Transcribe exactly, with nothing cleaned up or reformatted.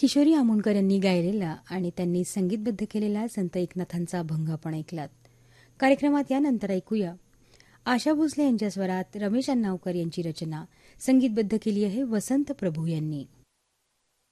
किशोरी आमोणकर यांनी गायलेला आणि त्यांनी संगीतबद्ध केलेला संत एकनाथांचा अभंग आपण ऐकलात. कार्यक्रमात यानंतर ऐकूया आशा भोसले यांच्या स्वरात रमेश अण्णावकर यांची रचना संगीतबद्ध केली आहे वसंत प्रभू यांनी.